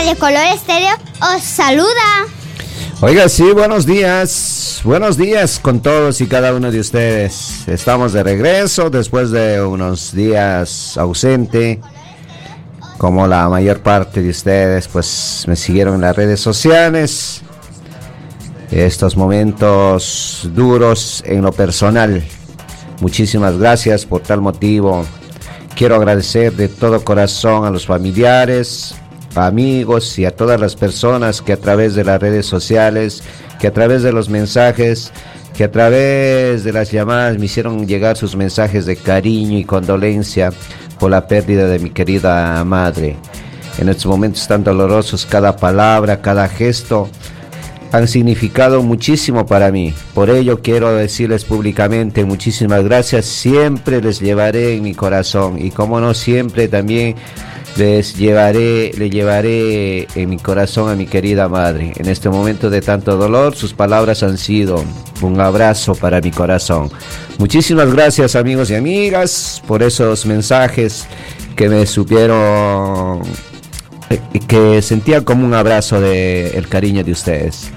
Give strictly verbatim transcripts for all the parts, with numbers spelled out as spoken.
Radio Color Estéreo os saluda. Oiga, sí, buenos días. Buenos días con todos y cada uno de ustedes. Estamos de regreso después de unos días ausente. Como la mayor parte de ustedes, pues me siguieron en las redes sociales. Estos momentos duros en lo personal. Muchísimas gracias por tal motivo. Quiero agradecer de todo corazón a los familiares, amigos y a todas las personas que a través de las redes sociales, que a través de los mensajes, que a través de las llamadas me hicieron llegar sus mensajes de cariño y condolencia por la pérdida de mi querida madre. En estos momentos tan dolorosos, cada palabra, cada gesto han significado muchísimo para mí. Por ello quiero decirles públicamente muchísimas gracias. Siempre les llevaré en mi corazón y como no, siempre también les llevaré, le llevaré en mi corazón a mi querida madre. En este momento de tanto dolor, sus palabras han sido un abrazo para mi corazón. Muchísimas gracias, amigos y amigas, por esos mensajes que me supieron, que sentía como un abrazo de el cariño de ustedes.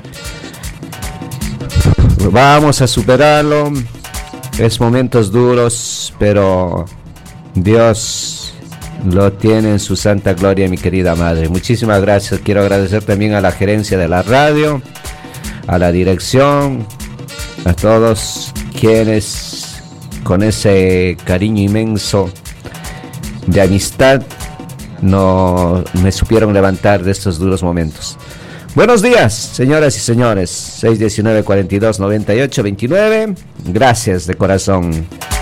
Vamos a superarlo. Es momentos duros, pero Dios lo tiene en su santa gloria, mi querida madre. Muchísimas gracias. Quiero agradecer también a la gerencia de la radio, a la dirección, a todos quienes con ese cariño inmenso de amistad no me supieron levantar de estos duros momentos. Buenos días, señoras y señores. seis uno nueve, cuatro dos, nueve ocho dos nueve. Gracias de corazón.